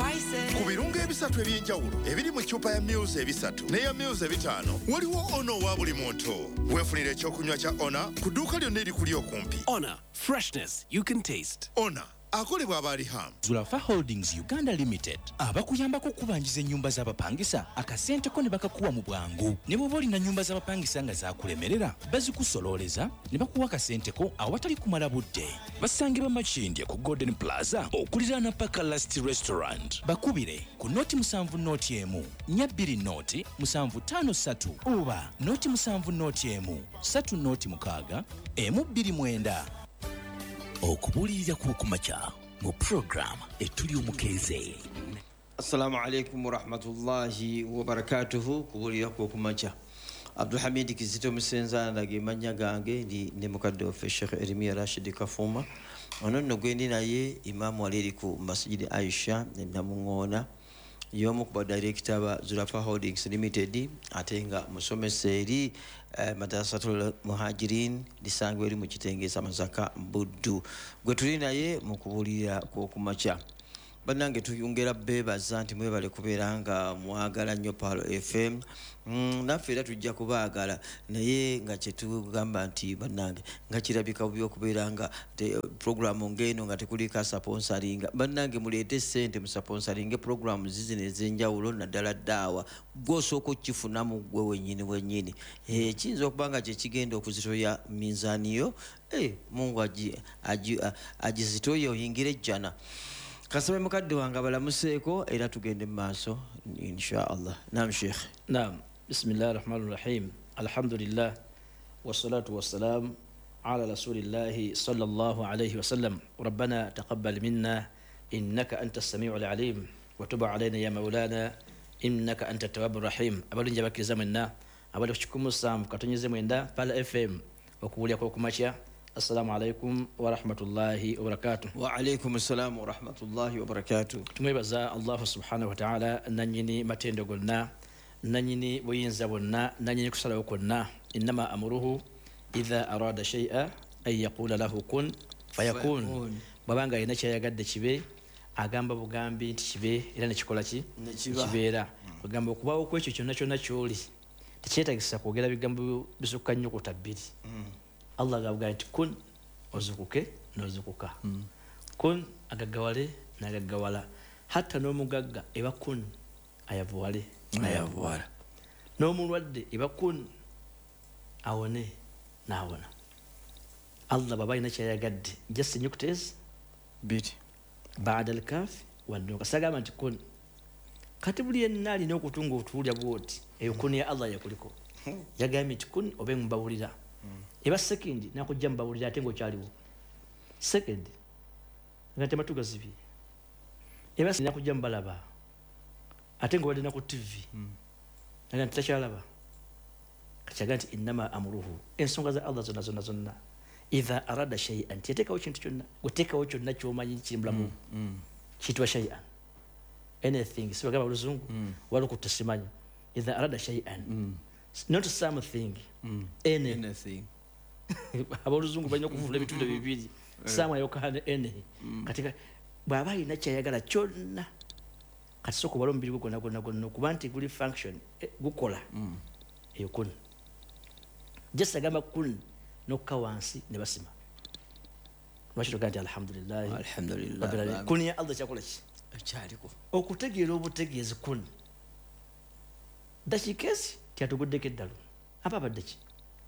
ku birungo ebisatu ebyenjawulo ebiri mu ccupa ya Muse ebisatu n'eya Muse ebitaano waliwo ono wa buli muntu. Weefunira ekyokunywa kya Ona ku dduuka lyonna erikuli okumpi. Ona, freshness you can taste. Ona akolebwa Abaliham. Zulafa Holdings Uganda Limited abakuyambako okubanjiza ennyumba z'abapangisa akasenteko ne bakakuwa mu bwangu. Ne bw'oba olina nnyumba z'abapangisa nga zaakulemerera bazikusololeza ne bakuwa akasenteko awatali kumala budde. Basangibwa Makindye ku Golden Plaza okuliraana Paka Last Restaurant. Bakubire ku noti 7 noti emu 2 noti 753 oba noti 7 noti emu 3 noti 6 emu 29. Okubuulirira kw'okumakya mu program etuli omukeeze. Assalamu alaikum warahmatullahi wabarakatuhu. Kubuulirira kw'okumakya Abdulhamid Kizito Musenzana ge mannya gange ndi ne mukadde waffe Sheikh Erimiya Rashid Kafuma. Ono nno gwendi naye Imaamu ali ku Masjid Aisha ne Namuŋŋoona y'omu ku badirector ba Zulafa Holdings Limited ate nga musomesa eri Madrasatul Muhajirin lisangwa eri mu Kitengesa Masaka Buddu. Gwe tuli naye mu kubuulirira kw'okumakya. Bannange tuyongera beebaza nti mwebale kubeera nga mwagala nnyo Palo FM. Naffe era tujja kubaagala naye nga kyetugamba nti bannange nga kirabika bubi okubeera nga programu ng'eno nga tekuliko sponsoring. Bannange muleete ssente mu sponsoring programu zizino ez'enjawulo naddala ddaawa gw'osooka okkifunamu gwe wennyini. Kiyinza okuba nga kye kigenda okuzitoya minzaani yo. Mungu agizitoye oyingire ejjana. Kasabe mukadde wange balamuseeko era tugende mu maaso inshallah. Naam Sheikh. Naam. Bismillahir Rahmanir Rahim. Alhamdulillah wassalatu wassalam ala rasulillahi sallallahu alayhi wa sallam. Rabbana taqabbal minna innaka antas samiul alim wa tub alayna ya maulana innaka antat tawwabur rahim. Abalungi bakiriza mwenna abali kukumusamu katonyeze mwenda Pala FM okuwulya kw'okumakya. Assalamu alaikum wa rahmatullahi wa barakatuh. Wa alaikum assalam wa rahmatullahi wa barakatuh. Tumwebaza Allah subhanahu wa ta'ala nanyini matendo gonna nanyini buyinza bonna nanyini kusalawo kwonna. Innama amuruhu idha arada shay'a ay yaqula lahu kun fayakun. Babanga ina kyayagadde kibe agamba bugambi nti kibe era ne kikola kibeera. Bagamba okubawo kw'ekyo kyonna kyonna ky'oli tekyetagisa kwogera bigambo bisukka nnyo kutabiri. Allah agavuga nti kun ozukuke nozukuka. Kun agagawale nagagawala. Hatta n'omugagga eba kun ayavuwale nayavuwala. N'omulwadde eba kun awone naawona. Allah baba ina kyayagadde just enyukutezi bit baada al-kaf wanno kasagamba nti kun. Kati buli yenna alina okutunga otuwulya bwoti eyo kun ya Allah yakuliko. Yagambye nti kun obe mbawulira. Eba second nakujja mbawulira ate ng'okyaliwo. Second nga tematuga zibi. Eba nakujja mbalaba ate ng'obadde na ku TV nga takyalaba. Kakyaga nti innama amuruhu ensonga za Allah zonna idha arada shay'an yateekawo kintu kyonna guteekawo kyonna ky'omanyi kiri mulamu kiyitibwa shay'an. Anything sibagamba Oluzungu waliwo kutasimanyi. Idha arada shay'an not something anything. Aboluzungu balina okuvula ebitundu bibiri sama yokana ene katika bw'aba alina kyayagala kyonna kati sooka obala omubiri gwe gwonna okuba nti guli function gukola eyo kun. Just agamba kun n'okka wansi ne basima. Lwaki togaa nti alhamdulillah kun ya Allah kyakola ki ekyaliko okutegeera obutegeezi kun dakiika ezi tyatuguddeko eddalo aba abadde ki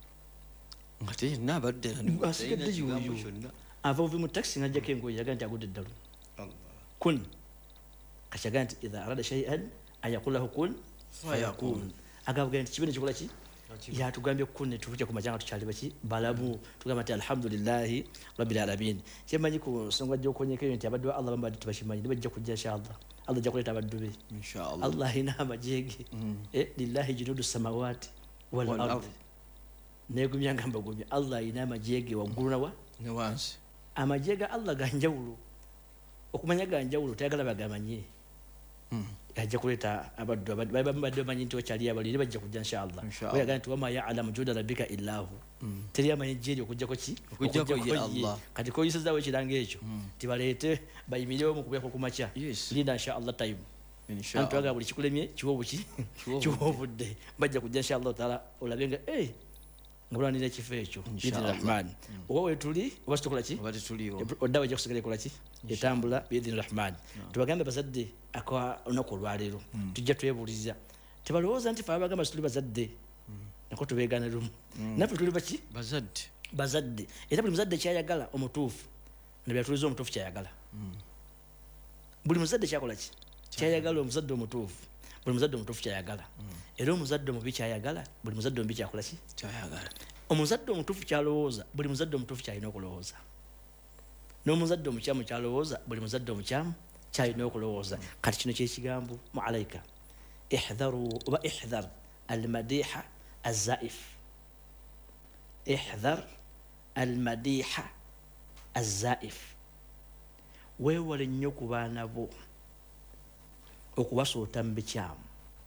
ngate nabadde asigadde yuyu ava ovi mu taxi ng'ajjako engoye yagaa nti agudde eddalo. Kun kakyagaa nti idha arada shay'an ayakulahu kun fayakun. Agavuga nti kibe ne kikola ki yatugambye kun ne tujja ku majanga tukyali baki balamu tugamba nti alhamdulillahi rabbil alamin. Kyemanyi ku nsonga gy'okonyeka eyo nti abaddu ba Allah bambadde tebakimanyi ne bajja kujja inshallah. Allah ajja kuleeta abaddu be inshallah. Allah ina amajeege lillahi junudu samawati wal ard. Negumya ngamba gumya Allah ina amajeege waggulu nawa ne wansi. Amajeega Allah ganjawulo okumanya ganjawulo tayagala bagamanye. ajja kuleeta abaddu badde bamanyi nti wakyali abaliri bajja kujja inshallah oyagaa nti wama ya'lamu juda rabbika illa hu teri amanyi jjeri okugjako ki Okugjako ye Allah. kati koyisizaawo ekiranga ekyo tibaleete bayimirewo mu kubeeko ku makya linda inshallah time Inshallah. antwaga buli kikulemye kiwa obudde bajja kujja inshallah taala olabe nga nga bulanira ekifo ekyo biidhinirahman oba wetuli oba situkola ki Obadde tuliwo. oddawo ejja kusigala ekola ki etambula biidhinirahman tubagambe bazadde olunaku olwaleero tujja twebuuliza tebalowooza nti fe abagamba situli bazadde nako tubeegana lumu naffe tuli baki bazadde era buli muzadde kyayagala omutuufu nebyatuliza omutuufu kyayagala buli muzadde kyakola ki kyayagala omuzadde omutuufu buli muzadde omutuufu kyayagala era omuzadde omubi kyayagala buli muzadde omubi kyakola ki Kyayagala. omuzadde omutuufu kyalowooza buli muzadde omutuufu kyalina okulowooza n'omuzadde omukyamu kyalowooza buli muzadde omukyamu kyalina okulowooza kati kino kyekigambo mu alaika ihdharu oba ihdhar almadiha azaif ihdhar almadiha azaif weewale nnyo ku baana bo okubasuuta mu bikyamu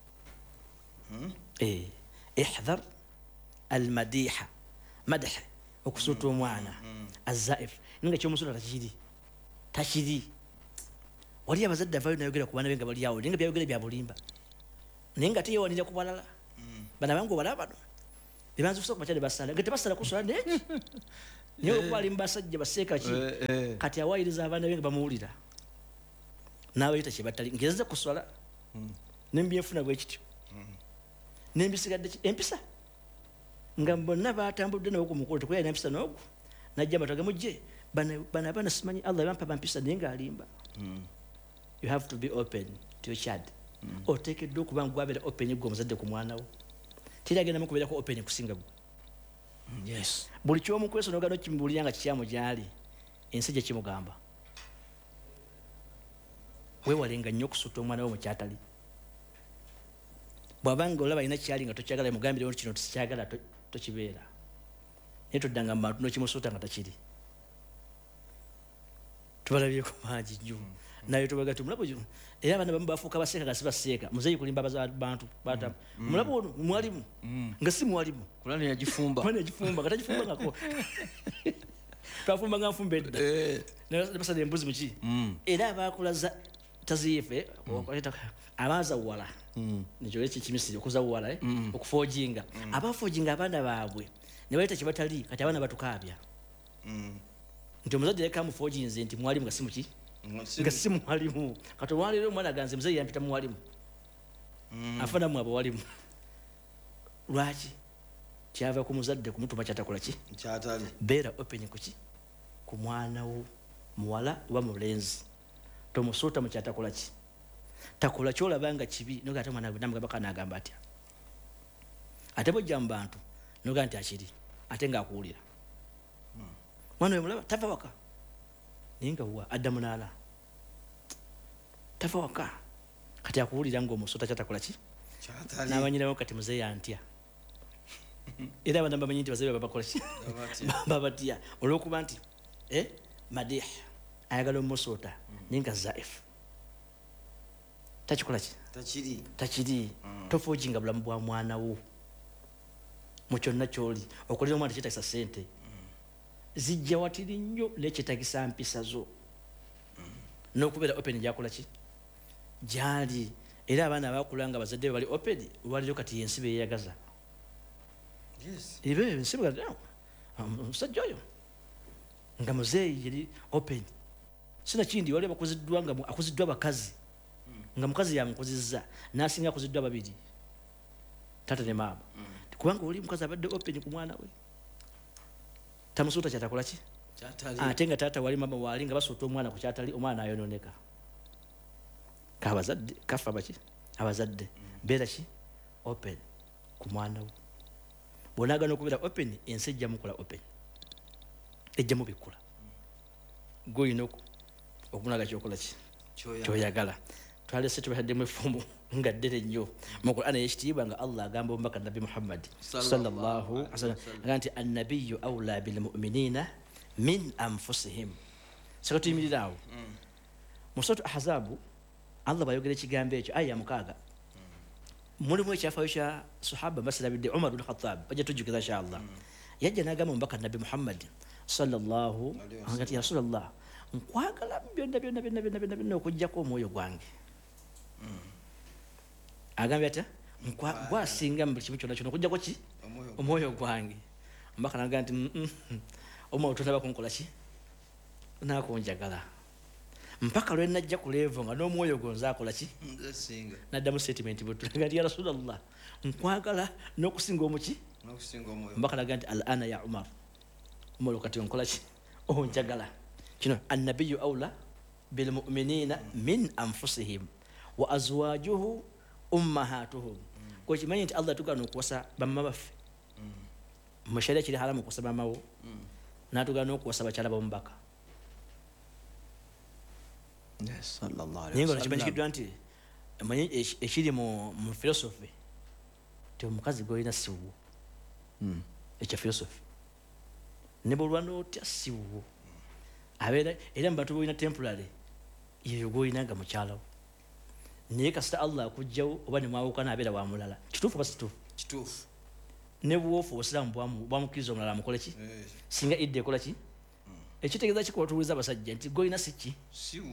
ihdhar almadiha madh okusuuta omwana azaif nga kyomusuuta takiri wali abazadde avayo nayogera ku baana be nga bali awo naye nga byayogera bya bulimba naye nga teyewanira ku balala bana bange obalaba bano bebanza okusoka kumakya ne basala nga tebasala kusala neki naye olwokuba ali mu basajja baseeka ki kati awayiriza abaana be nga bamuwulira n'abayita kyebatali ngezaze kuswala nembyenfuna bwe kityo nembisigadde empisa nga bonna batambudde nawe ku mukolo tekuyalina empisa n'ogwo najja matoga mujje bana abaana simanyi allah bampa bampisa naye ng'alimba you have to be open to your child oteekeddwa okuba nga gwabeera open gwe omuzadde ku mwana wo teri agenda mukubeerako open kusinga gwe buli kyomukwesa nogana okimubuulira nga kikyamu gyali ensi gye kimugamba weewalenga nnyo okusuuta omwana we mukyatali bw'abanga olaba alina kyali nga tokyagala mugambire kino tisikyagala tokibeera naye toddanga mu bantu nokimusuuta nga takiri tubalabyeko mangi nnyo naye tubaga ti mulabu era abaana bamu bafuuka baseeka nga si baseeka muzeeyi kulimba bantu batamu mulabu ono mwalimu nga si mwalimu Kulani yagifumba nga tagifumbangako twafumba nga nfumba edda nebasala embuzi muki era abakulaza taziife abazawala nekyo ekimisiri okuzawala okufoojinga abafoojinga abaana baabwe ne baleeta kyebatali kati abaana batukaabya nti omuzadde leka amufoojinze nti mwalimu nga si muki nga si mwalimu kati olwaleero omwana aganze muzeeyi yampita muwalimu afanamu abawalimu lwaki kyava ku muzadde kumutuma kyatakola ki Kyatali. beera open kuki ku mwana wo muwala oba mulenzi tomusuuta mu kyatakola ki takola kyolaba nga kibi noga ate omwana namugambaka nagamba atya ate bojja mu bantu noga nti akiri ate ngaakuwulira mwana we mulaba tava waka naye nga wa adda munaala tava waka kati akuwulira ngaomusuuta kyatakola ki Kyatali. n'abanyinawo kati muzeeyi antya era abaana bamanyi nti bazabe babakola ki babatya olwokuba nti madih ayagala omusuuta naye nga zaif takikola ki takiri tofoojinga bulamu bwa mwana wo mu kyonna kyoli okolera omwana kyetagisa sente zijja watiri nnyo nekyetagisa mpisa zo n'okubeera open gyakola ki gyali era abaana abakula nga bazadde be bali open olwaliro kati yensi beyeyagaza ibe ensibugadde omusajja oyo nga muzeeyi yeri open sinakindi wali bakoziddwa nga akoziddwa bakazi nga mukazi yamukozizza nasinga akoziddwa babiri tata ne maama kubanga oli mukazi abadde open ku mwana we tamusuuta kyatakola ki ate nga tata wali mama wali nga basuuta omwana ku kyatali omwana ayononeka kabazadde kafa baki abazadde beera ki open ku mwana wo bw'onaagana okubeera open ensi ejja mukola open ejja mubikula gwe olina okunaga kyokola ki kyoyagala twalese tubahaddemu effumu nga ddere nnyo mu qur'ana eyekitiibwa nga allah agamba omubaka nabi muhammad sallallahu alaihi wasallam aga nti annabiyu aula bilmuminina min anfusihim seka tuyimirira awo mu suratu ahzabu Allah bayogera ekigambo ekyo aya 6 mulimu ekyafayo kya sahaba masalabidde Umar bin Khattab bajja tujjukiza inshallah yajja n'agamba omubaka Nabi Muhammad sallallahu alaihi wasallam ya Rasulullah nkwagala byonna okujjako omwoyo gwange agambye ata gwasinga mu kimu kyonna kyonna okujjako ki omwoyo gwange omubaka n'agamba nti omwoyo tonaba kunkola ki nakunjagala mpaka lwe najja ku level nga n'omwoyo gonza akola ki naddamu statement bwetulaga nti ya Rasulullah nkwagala n'okusinga omuki mpaka naga nti al ana ya Umar kati onkola ki onjagala kino annabiyu awla bilmuminina min anfusihim wa azwajuhu ummahatuhum kwekimanyi nti Allah tugana okuwasa bamma baffe musharia kiri haramu okuwasa mamawo natugana okuwasa bakyala b'omubaka naye nga kimanyikiddwa nti manyi ekiri mu philosophy ti omukazi gwolina siwo ekya philosophy ne bwolwa n'otya siwo abeera era mu bantu boolina temporary yeyo gwolina nga mukyalawo naye kasita Allah akugjawo oba ne mwawukana abeera wa mulala kituufu oba kituufu ne bwofu obusiraamu bwamukkiriza omulala amukole ki singa idde ekola ki ekitegeeza kikola tubuuliza abasajja nti gwolina si ki